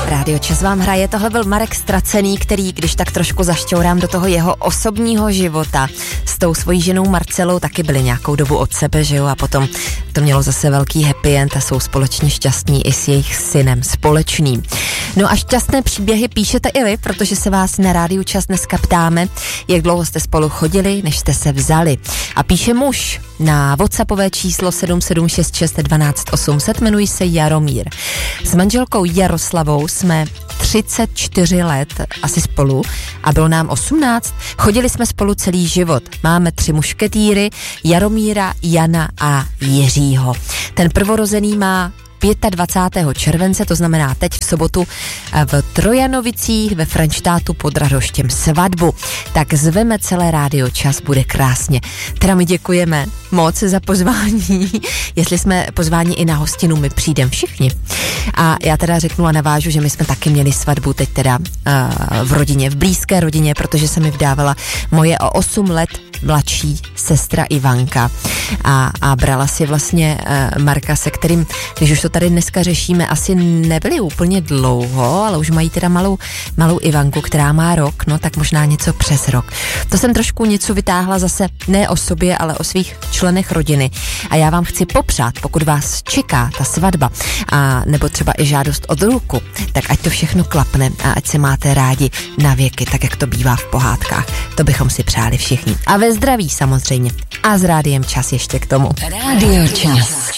Rádio Čas vám hraje, tohle byl Marek Stracený, který, když tak trošku zašťourám do toho jeho osobního života, s tou svojí ženou Marcelou taky byli nějakou dobu od sebe, že jo, a potom to mělo zase velký happy end a jsou společně šťastní i s jejich synem společným. No a šťastné příběhy píšete i vy, protože se vás na Rádiu Čas dneska ptáme, jak dlouho jste spolu chodili, než jste se vzali. A píše muž na WhatsAppové číslo 7766 12 800, jmenuji se Jaromír. S manželkou Jaroslavou jsme 34 let asi spolu a bylo nám 18. Chodili jsme spolu celý život. Máme 3 mušketýry, Jaromíra, Jana a Jiřího. Ten prvorozený má 25. července, to znamená teď v sobotu v Trojanovicích ve Frenštátu pod Radhoštěm svatbu. Tak zveme celé Rádio Čas, bude krásně. Teda my děkujeme moc za pozvání. Jestli jsme pozváni i na hostinu, my přijdeme všichni. A já teda řeknu a navážu, že my jsme taky měli svatbu teď teda v rodině, v blízké rodině, protože se mi vdávala moje o 8 let mladší sestra Ivanka a brala si vlastně Marka, se kterým, když už to tady dneska řešíme, asi nebyli úplně dlouho, ale už mají teda malou Ivanku, která má rok, no tak možná něco přes rok. To jsem trošku něco vytáhla zase ne o sobě, ale o svých členech rodiny. A já vám chci popřát, pokud vás čeká ta svatba a nebo třeba i žádost o ruku, tak ať to všechno klapne a ať se máte rádi na věky, tak jak to bývá v pohádkách. To bychom si přáli všichni. A ve zdraví samozřejmě. A s Rádiem Čas ještě k tomu. Rádio Čas.